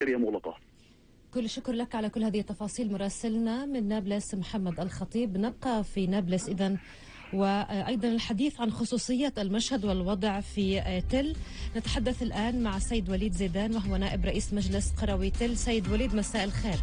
مغلقة. كل الشكر لك على كل هذه التفاصيل مراسلنا من نابلس محمد الخطيب. نبقى في نابلس إذن، وأيضا الحديث عن خصوصية المشهد والوضع في تل. نتحدث الآن مع السيد وليد زيدان وهو نائب رئيس مجلس قروي تل. سيد وليد، مساء الخير.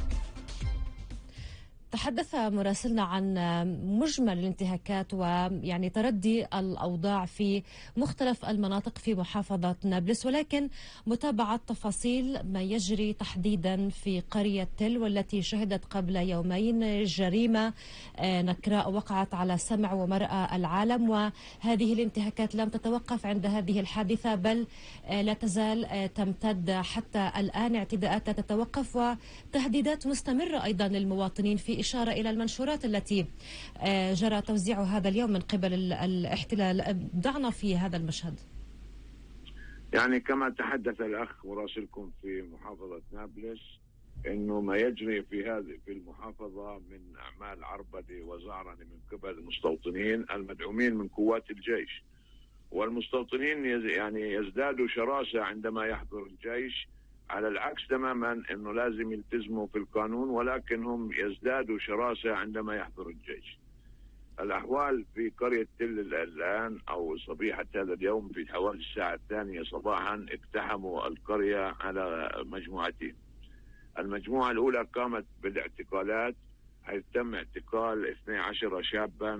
تحدث مراسلنا عن مجمل الانتهاكات ويعني تردي الأوضاع في مختلف المناطق في محافظة نابلس، ولكن متابعة تفاصيل ما يجري تحديدا في قرية تل، والتي شهدت قبل يومين جريمة نكراء وقعت على سمع ومرأى العالم، وهذه الانتهاكات لم تتوقف عند هذه الحادثة، بل لا تزال تمتد حتى الآن. اعتداءات لا تتوقف وتهديدات مستمرة أيضا للمواطنين، في إشارة إلى المنشورات التي جرى توزيعها هذا اليوم من قبل الاحتلال. ضعنا في هذا المشهد. يعني كما تحدث الأخ مراسلكم في محافظة نابلس، إنه ما يجري في المحافظة من أعمال عربدة وزعرنة من قبل المستوطنين المدعومين من قوات الجيش، والمستوطنين يعني يزدادوا شراسة عندما يحضر الجيش، على العكس تماما انه لازم يلتزموا في القانون، ولكن هم يزدادوا شراسة عندما يحضر الجيش. الاحوال في قرية تل الان او صبيحة هذا اليوم في حوالي الساعة 2 صباحا اقتحموا القرية على مجموعتين. المجموعة الاولى قامت بالاعتقالات، حيث تم اعتقال 12 شابا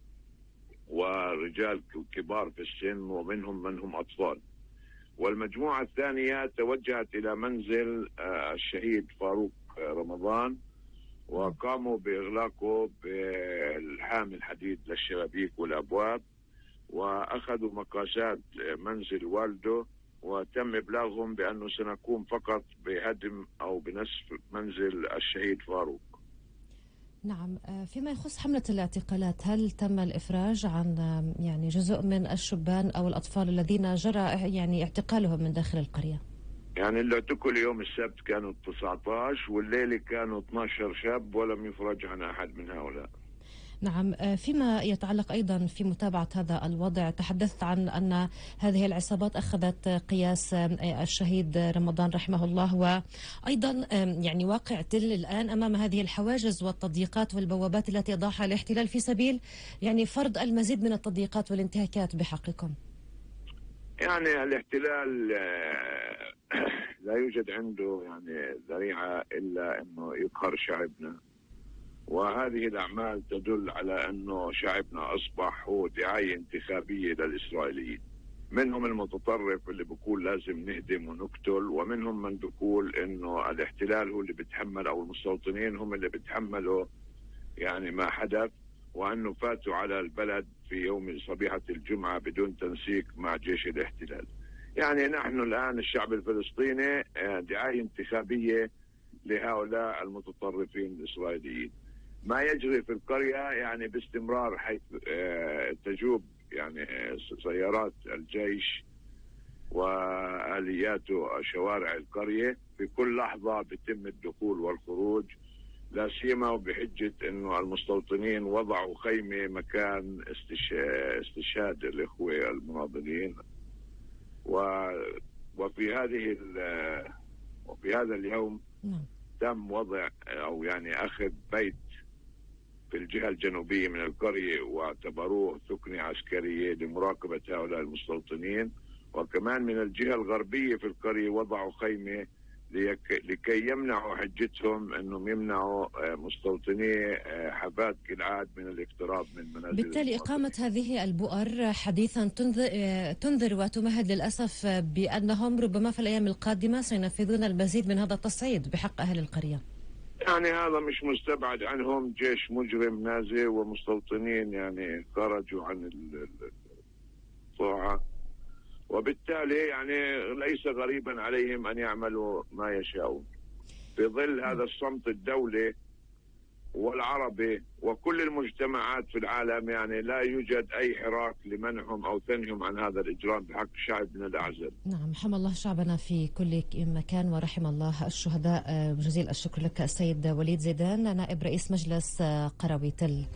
ورجال كبار في السن، ومنهم من هم اطفال. والمجموعة الثانية توجهت إلى منزل الشهيد فاروق رمضان، وقاموا بإغلاقه بالحامل الحديد للشبابيك والأبواب، وأخذوا مقاسات منزل والده، وتم إبلاغهم بأنه سنقوم فقط بهدم أو بنسف منزل الشهيد فاروق. نعم، فيما يخص حملة الاعتقالات، هل تم الإفراج عن يعني جزء من الشبان أو الأطفال الذين جرى يعني اعتقالهم من داخل القرية؟ يعني اللي اعتقلوا يوم السبت كانوا 19، والليلة كانوا 12 شاب، ولم يفرج عن أحد من هؤلاء. نعم، فيما يتعلق أيضا في متابعة هذا الوضع، تحدثت عن أن هذه العصابات أخذت قياس الشهيد رمضان رحمه الله، وأيضا يعني واقع تل الآن أمام هذه الحواجز والتضييقات والبوابات التي يضعها الاحتلال في سبيل يعني فرض المزيد من التضييقات والانتهاكات بحقكم. يعني الاحتلال لا يوجد عنده يعني ذريعة إلا أنه يقهر شعبنا، وهذه الأعمال تدل على أنه شعبنا أصبح هو دعاية انتخابية للإسرائيليين. منهم المتطرف اللي بيقول لازم نهدم ونقتل، ومنهم من بيقول أنه الاحتلال هو اللي بيتحمل، أو المستوطنين هم اللي بيتحملوا يعني ما حدث، وأنه فاتوا على البلد في يوم صبيحة الجمعة بدون تنسيق مع جيش الاحتلال. يعني نحن الآن الشعب الفلسطيني دعاية انتخابية لهؤلاء المتطرفين الإسرائيليين. ما يجري في القرية يعني باستمرار، حيث تجوب يعني سيارات الجيش وآلياته شوارع القرية، في كل لحظة بيتم الدخول والخروج، لا سيما بحجة انه المستوطنين وضعوا خيمة مكان استشهاد الإخوة المناضلين. وفي هذا اليوم تم وضع أو يعني أخذ بيت في الجهة الجنوبية من القرية، واعتبروه ثكنة عسكرية لمراقبة هؤلاء المستوطنين. وكمان من الجهة الغربية في القرية وضعوا خيمة لكي يمنعوا حجتهم أنهم يمنعوا مستوطني حفاد كالعاد من الاقتراب من منازل. بالتالي إقامة هذه البؤر حديثا تنذر وتمهد للأسف بأنهم ربما في الأيام القادمة سينفذون المزيد من هذا التصعيد بحق أهل القرية. يعني هذا مش مستبعد عنهم، جيش مجرم نازل ومستوطنين يعني خرجوا عن الطاعة، وبالتالي يعني ليس غريبا عليهم أن يعملوا ما يشاءون في ظل هذا الصمت الدولي والعربي وكل المجتمعات في العالم. يعني لا يوجد أي حراك لمنعهم أو ثنيهم عن هذا الإجرام بحق شعبنا الأعزل. نعم، حمى الله شعبنا في كل مكان ورحم الله الشهداء. جزيل الشكر لك السيد وليد زيدان، نائب رئيس مجلس قروي تل.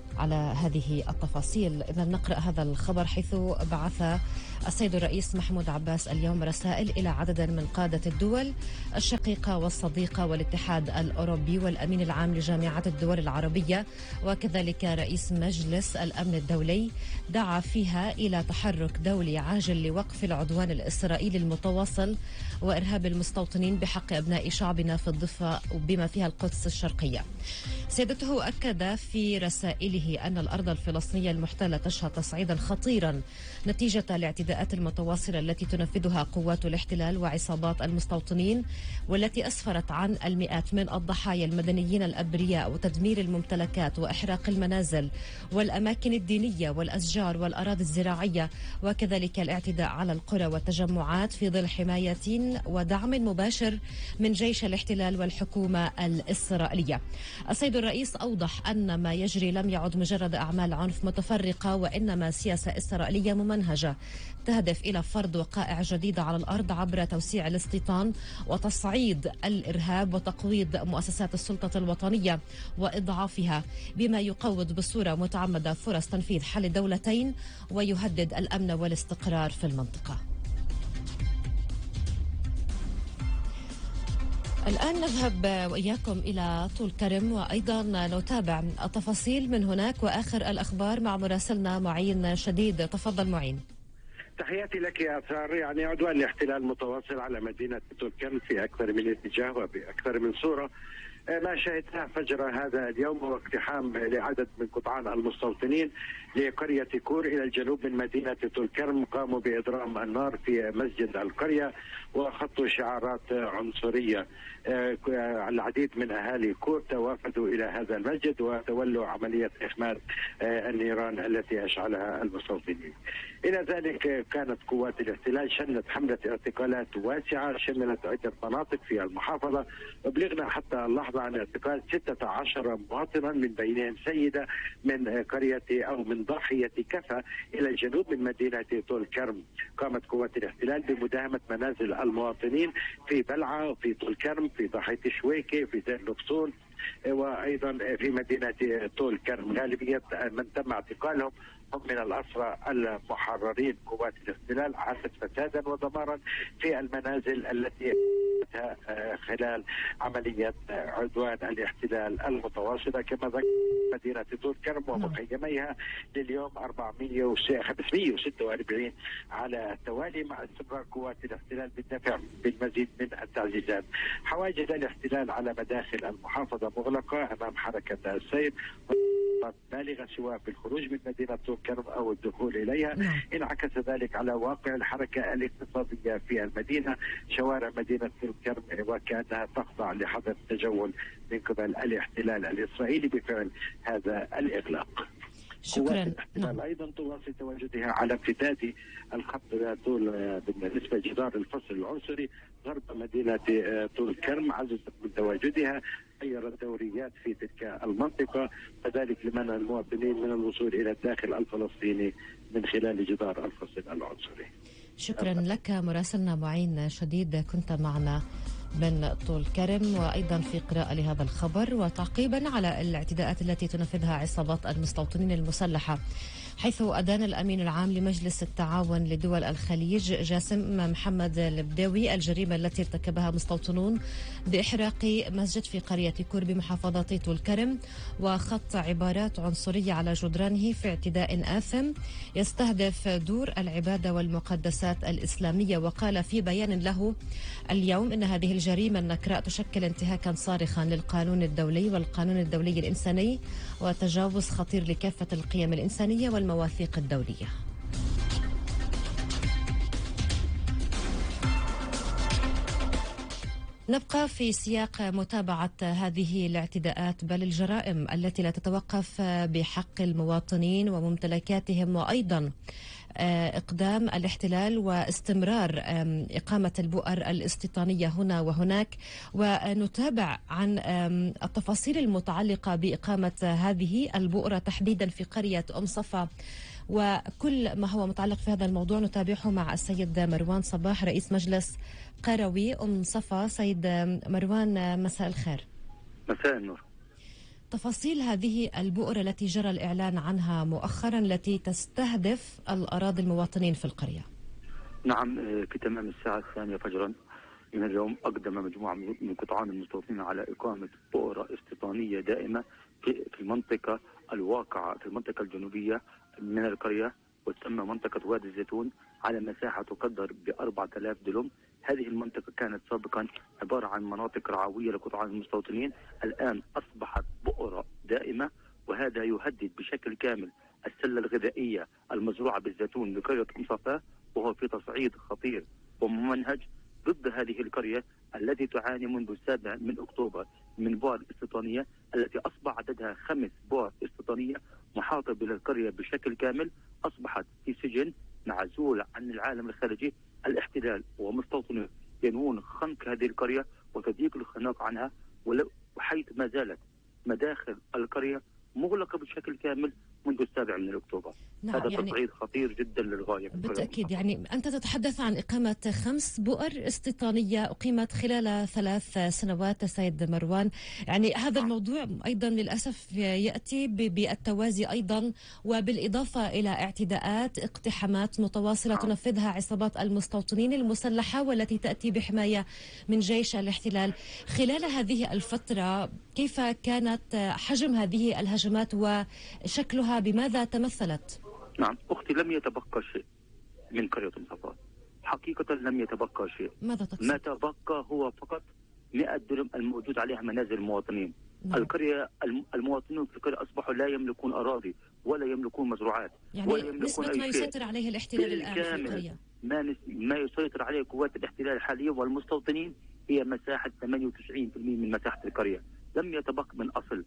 على هذه التفاصيل. إذا نقرأ هذا الخبر، حيث بعث السيد الرئيس محمود عباس اليوم رسائل إلى عدد من قادة الدول الشقيقة والصديقة والاتحاد الأوروبي والأمين العام لجامعة الدول العربية وكذلك رئيس مجلس الأمن الدولي، دعا فيها إلى تحرك دولي عاجل لوقف العدوان الإسرائيلي المتواصل وإرهاب المستوطنين بحق أبناء شعبنا في الضفة بما فيها القدس الشرقية. سيادته أكد في رسائله أن الأرض الفلسطينية المحتلة تشهد تصعيدا خطيرا نتيجة الاعتداءات المتواصلة التي تنفذها قوات الاحتلال وعصابات المستوطنين، والتي أسفرت عن المئات من الضحايا المدنيين الأبرياء وتدمير الممتلكات وإحراق المنازل والأماكن الدينية والأشجار والأراضي الزراعية، وكذلك الاعتداء على القرى والتجمعات في ظل حماية ودعم مباشر من جيش الاحتلال والحكومة الإسرائيلية. السيد الرئيس أوضح أن ما يجري لم يعد مجرد أعمال عنف متفرقة، وإنما سياسة إسرائيلية ممنهجة تهدف إلى فرض وقائع جديدة على الأرض عبر توسيع الاستيطان وتصعيد الإرهاب وتقويض مؤسسات السلطة الوطنية وإضعافها، بما يقوض بصورة متعمدة فرص تنفيذ حل الدولتين ويهدد الأمن والاستقرار في المنطقة. الآن نذهب وإياكم إلى طول كرم وأيضا نتابع التفاصيل من هناك وآخر الأخبار مع مراسلنا معين شديد. تفضل معين. تحياتي لك يا أثار. يعني عدوان الاحتلال متواصل على مدينة طول كرم في أكثر من اتجاه وبأكثر من صورة. ما شهدناه فجر هذا اليوم هو اقتحام لعدد من قطعان المستوطنين لقرية كور إلى الجنوب من مدينة طول كرم. قاموا بإضرام النار في مسجد القرية وخطوا شعارات عنصرية. العديد من أهالي كور توافدوا إلى هذا المسجد وتولوا عملية إخماد النيران التي أشعلها المستوطنين. إلى ذلك كانت قوات الاحتلال شنت حملة اعتقالات واسعة شملت عدة مناطق في المحافظة، وبلغنا حتى اللحظة عن اعتقال 16 مواطنا من بينهم سيدة من قرية أو من ضاحية كفا إلى الجنوب من مدينة طول كرم. قامت قوات الاحتلال بمداهمة منازل المواطنين في بلعة وفي طول كرم في ضاحية شويكة في زين لقصون وأيضا في مدينة طول كرم. غالبية من تم اعتقالهم هم من الأسرى المحررين. قوات الاحتلال عاشت فسادا ودمارا في المنازل التي خلال عملية عدوان الاحتلال المتواصلة. كما ذكر مدينة طول كرم ومخيميها لليوم 546 على التوالي، مع استمرار قوات الاحتلال بالدفع بالمزيد من التعزيزات. حواجز الاحتلال على مداخل المحافظة مغلقة أمام حركة السير بالغة سواء في الخروج من مدينة طول كرم أو الدخول إليها. انعكس ذلك على واقع الحركة الاقتصادية في المدينة. شوارع مدينة طول كرم وكأنها تخضع لحظر التجول من قبل الاحتلال الإسرائيلي بفعل هذا الإغلاق. شكرا. الاحتلال أيضا تواصل تواجدها على امتداد الخط طول بالنسبة لجدار الفصل العنصري غرب مدينة طول كرم، عززت من تواجدها، غيرت دوريات في تلك المنطقة، وذلك لمنع المواطنين من الوصول إلى الداخل الفلسطيني من خلال جدار الفصل العنصري. شكرا لك مراسلنا معين شديد، كنت معنا من طول كرم وأيضا في قراءة لهذا الخبر وتعقيبا على الاعتداءات التي تنفذها عصابات المستوطنين المسلحة، حيث أدان الأمين العام لمجلس التعاون لدول الخليج جاسم محمد البداوي الجريمة التي ارتكبها مستوطنون بإحراق مسجد في قرية كور بمحافظة طول كرم وخط عبارات عنصرية على جدرانه في اعتداء آثم يستهدف دور العبادة والمقدسات الإسلامية. وقال في بيان له اليوم إن هذه الجريمة النكراء تشكل انتهاكا صارخا للقانون الدولي والقانون الدولي الإنساني وتجاوز خطير لكافة القيم الإنسانية والمواثيق الدولية. نبقى في سياق متابعة هذه الاعتداءات بل الجرائم التي لا تتوقف بحق المواطنين وممتلكاتهم، وأيضا إقدام الاحتلال واستمرار إقامة البؤر الاستيطانية هنا وهناك، ونتابع عن التفاصيل المتعلقة بإقامة هذه البؤرة تحديدا في قرية أم صفا وكل ما هو متعلق في هذا الموضوع نتابعه مع السيد مروان صباح رئيس مجلس قروي أم صفا. سيد مروان مساء الخير. مساء النور. تفاصيل هذه البؤرة التي جرى الإعلان عنها مؤخرا التي تستهدف الأراضي المواطنين في القرية. نعم، في تمام الساعة 2 فجرا من اليوم أقدم مجموعة من قطعان المستوطنين على إقامة بؤرة استيطانية دائمة في المنطقة الواقعة في المنطقة الجنوبية من القرية، وتسمى منطقة وادي الزيتون، على مساحة تقدر ب4000 دلم. هذه المنطقة كانت سابقا عبارة عن مناطق رعوية لقطعان المستوطنين، الآن أصبحت بؤرة دائمة، وهذا يهدد بشكل كامل السلة الغذائية المزروعة بالزيتون لقرية أم صفا، وهو في تصعيد خطير وممنهج ضد هذه القرية التي تعاني منذ 7 أكتوبر من بؤر استيطانية، التي أصبح عددها 5 بؤر استيطانية محاطة بالقرية بشكل كامل. أصبحت في سجن معزول عن العالم الخارجي. الاحتلال ومستوطنين ينوون خنق هذه القرية وتضييق الخناق عنها، وحيث ما زالت مداخل القرية مغلقة بشكل كامل منذ 7 أكتوبر. نعم، هذا يعني تصعيد خطير جدا للغاية. بالتأكيد، يعني أنت تتحدث عن إقامة 5 بؤر استيطانية أقيمت خلال 3 سنوات سيد مروان. يعني هذا الموضوع أيضا للأسف يأتي بالتوازي أيضا وبالإضافة إلى اعتداءات اقتحامات متواصلة تنفذها عصابات المستوطنين المسلحة والتي تأتي بحماية من جيش الاحتلال. خلال هذه الفترة كيف كانت حجم هذه الهجمات وشكلها بماذا تمثلت؟ نعم أختي، لم يتبقى شيء من قرية أم صفا، حقيقة لم يتبقى شيء. ماذا تقصد؟ ما تبقى هو فقط 100 درم الموجود عليها منازل المواطنين. نعم. القرية المواطنين في القرية أصبحوا لا يملكون أراضي ولا يملكون مزروعات، يعني ولا يملكون نسبة ما يسيطر عليه الاحتلال الآن في القرية، ما يسيطر عليه قوات الاحتلال حاليا والمستوطنين هي مساحة 98% من مساحة القرية. لم يتبقى من أصل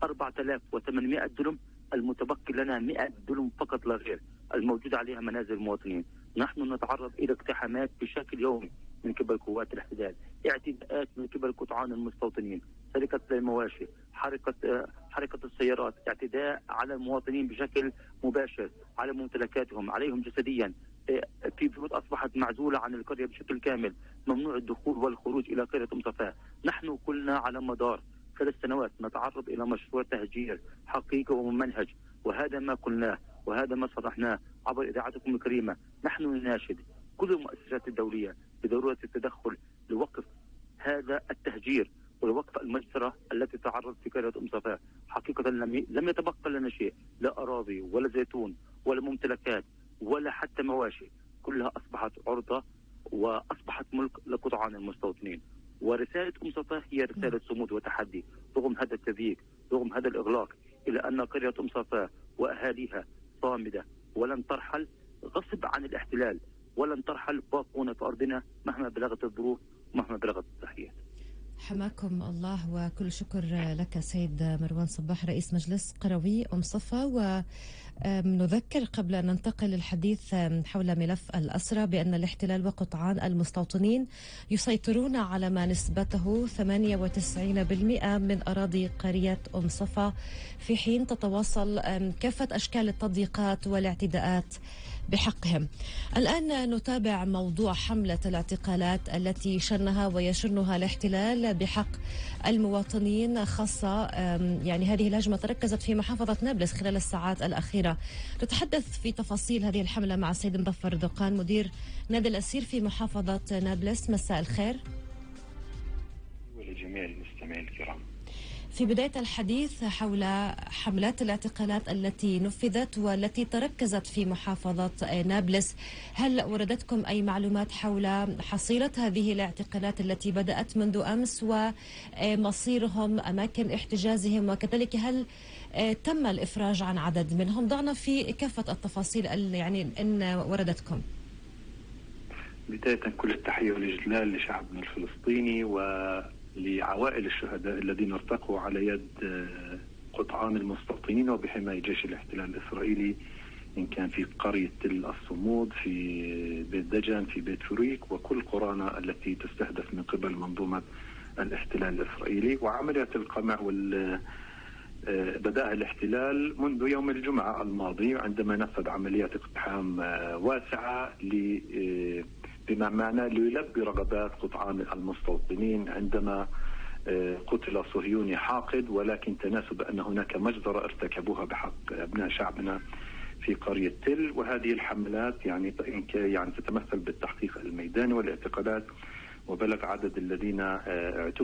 4800 درم، المتبقي لنا 100 دلم فقط لا غير الموجود عليها منازل المواطنين. نحن نتعرض إلى اقتحامات بشكل يومي من قبل قوات الاحتلال، اعتداءات من قبل قطعان المستوطنين، سرقة المواشي، حركة السيارات، اعتداء على المواطنين بشكل مباشر، على ممتلكاتهم، عليهم جسديا. في بيوت أصبحت معزولة عن القرية بشكل كامل، ممنوع الدخول والخروج إلى قرية أم صفا. نحن كلنا على مدار 3 سنوات نتعرض إلى مشروع تهجير حقيقي وممنهج، وهذا ما قلناه وهذا ما صرحناه عبر إذاعتكم الكريمة. نحن نناشد كل المؤسسات الدولية بضرورة التدخل لوقف هذا التهجير ولوقف المجزرة التي تعرضت في قرية أم صفا. حقيقة لم يتبقى لنا شيء، لا أراضي ولا زيتون ولا ممتلكات ولا حتى مواشي، كلها أصبحت عرضة وأصبحت ملك لقطعان المستوطنين. ورسالة أم صفا هي رسالة صمود وتحدي رغم هذا التضييق، رغم هذا الإغلاق، إلى أن قرية أم صفا وأهاليها صامدة ولن ترحل غصب عن الاحتلال، ولن ترحل، باقون في أرضنا مهما بلغت الظروف ومهما بلغت التضحيات. حماكم الله، وكل شكر لك سيد مروان صباح رئيس مجلس قروي أم صفا. ونذكر قبل أن ننتقل للحديث حول ملف الأسرى بأن الاحتلال وقطعان المستوطنين يسيطرون على ما نسبته 98% من أراضي قرية أم صفا، في حين تتواصل كافة أشكال التضييقات والاعتداءات بحقهم. الآن نتابع موضوع حملة الاعتقالات التي شنها ويشنها الاحتلال بحق المواطنين، خاصة يعني هذه الهجمة تركزت في محافظة نابلس خلال الساعات الأخيرة. نتحدث في تفاصيل هذه الحملة مع السيد مظفر دقان مدير نادي الأسير في محافظة نابلس. مساء الخير. ولجميع المستمعين الكرام. في بداية الحديث حول حملات الاعتقالات التي نفذت والتي تركزت في محافظة نابلس، هل وردتكم أي معلومات حول حصيلة هذه الاعتقالات التي بدأت منذ أمس ومصيرهم، أماكن احتجازهم، وكذلك هل تم الإفراج عن عدد منهم؟ ضعنا في كافة التفاصيل يعني إن وردتكم. بداية كل التحية والإجلال لشعبنا الفلسطيني ولعوائل الشهداء الذين ارتقوا على يد قطعان المستوطنين وبحماية جيش الاحتلال الإسرائيلي، إن كان في قرية تل الصمود، في بيت دجن، في بيت فريك، وكل قرانا التي تستهدف من قبل منظومة الاحتلال الإسرائيلي. وعملية القمع بدأ الاحتلال منذ يوم الجمعة الماضي عندما نفذ عمليات اقتحام واسعة بما معنى ليلبي رغبات قطعان المستوطنين عندما قتل صهيوني حاقد، ولكن تناسب أن هناك مجزرة ارتكبوها بحق أبناء شعبنا في قرية تل. وهذه الحملات يعني تتمثل بالتحقيق الميداني والاعتقالات، وبلغ عدد الذين اعتقلوا